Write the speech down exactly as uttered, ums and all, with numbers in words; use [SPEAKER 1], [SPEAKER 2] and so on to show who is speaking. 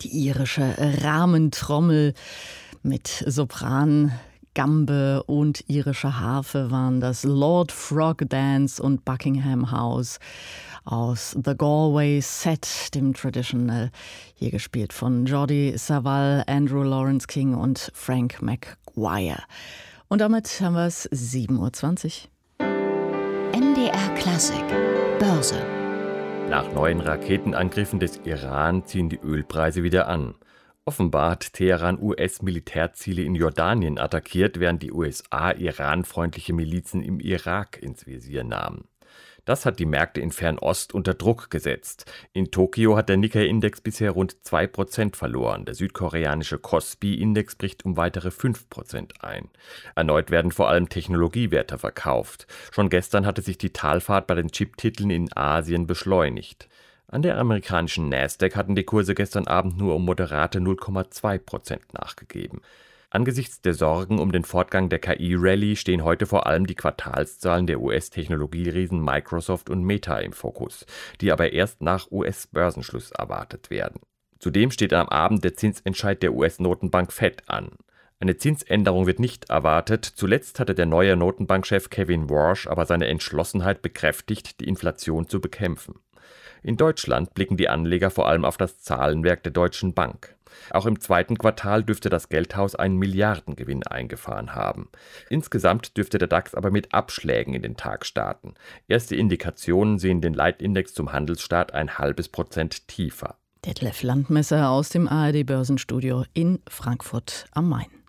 [SPEAKER 1] Die irische Rahmentrommel mit Sopran, Gambe und irischer Harfe waren das Lord Frog Dance und Buckingham House aus The Galway Set, dem Traditional, hier gespielt von Jordi Savall, Andrew Lawrence King und Frank McGuire. Und damit haben wir es sieben Uhr zwanzig.
[SPEAKER 2] M D R Klassik Börse.
[SPEAKER 3] Nach neuen Raketenangriffen des Iran ziehen die Ölpreise wieder an. Offenbar hat Teheran U S-Militärziele in Jordanien attackiert, während die U S A iranfreundliche Milizen im Irak ins Visier nahmen. Das hat die Märkte in Fernost unter Druck gesetzt. In Tokio hat der Nikkei-Index bisher rund zwei Prozent verloren. Der südkoreanische Kospi-Index bricht um weitere fünf Prozent ein. Erneut werden vor allem Technologiewerte verkauft. Schon gestern hatte sich die Talfahrt bei den Chip-Titeln in Asien beschleunigt. An der amerikanischen Nasdaq hatten die Kurse gestern Abend nur um moderate null Komma zwei Prozent nachgegeben. Angesichts der Sorgen um den Fortgang der K I-Rallye stehen heute vor allem die Quartalszahlen der U S-Technologieriesen Microsoft und Meta im Fokus, die aber erst nach U S-Börsenschluss erwartet werden. Zudem steht am Abend der Zinsentscheid der U S-Notenbank Fed an. Eine Zinsänderung wird nicht erwartet. Zuletzt hatte der neue Notenbankchef Kevin Warsh aber seine Entschlossenheit bekräftigt, die Inflation zu bekämpfen. In Deutschland blicken die Anleger vor allem auf das Zahlenwerk der Deutschen Bank. Auch im zweiten Quartal dürfte das Geldhaus einen Milliardengewinn eingefahren haben. Insgesamt dürfte der DAX aber mit Abschlägen in den Tag starten. Erste Indikationen sehen den Leitindex zum Handelsstart ein halbes Prozent tiefer.
[SPEAKER 1] Detlef Landmesser aus dem A R D-Börsenstudio in Frankfurt am Main.